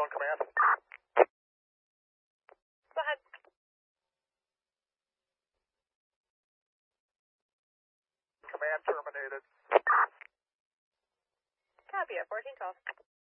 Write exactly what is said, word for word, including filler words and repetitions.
on command. Go ahead. Command terminated. Copy it, fourteen twelve.